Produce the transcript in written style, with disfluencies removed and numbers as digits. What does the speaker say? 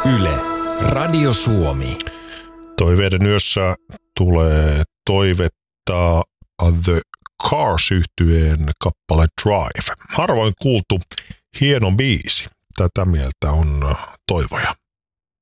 Yle, Radio Suomi. Toiveiden yössä tulee toivetta The Cars-yhtyeen kappale Drive. Harvoin kuultu hieno biisi. Tätä mieltä on Toivoja.